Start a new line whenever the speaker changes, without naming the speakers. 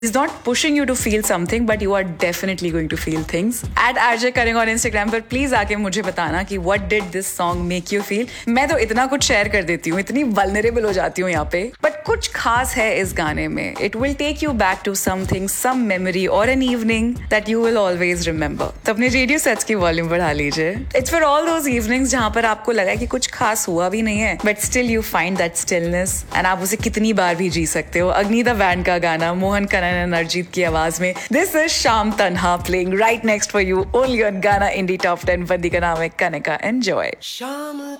He's not pushing you to feel something, but you are definitely going to feel things. At RJ Karing on Instagram पर please आके मुझे बताना कि what did this song make you feel. मैं तो इतना कुछ share कर देती हूँ, इतनी vulnerable हो जाती हूँ यहाँ पे. But कुछ खास है इस गाने में. It will take you back to something, some memory or an evening that you will always remember. तो अपने रेडियो सेट्स की वॉल्यूम बढ़ा लीजिए. It's for all those evenings जहाँ पर आपको लगा कि कुछ खास हुआ भी नहीं है, but still you find that stillness and आप उसे कितनी बार भी जी सकते हो. अग्नि द बैंड का गाना मोहन करण and Arjit की आवाज में. This is Sham Tanha playing right next for you only on Gaana Indie Top 10. बंदी का नाम है कनिका. Enjoy.
शाम